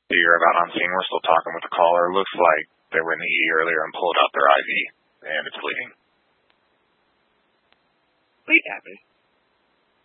You're about on scene. We're still talking with the caller. Looks like they were in the ED earlier and pulled out their IV, and it's bleeding. Bleed happened.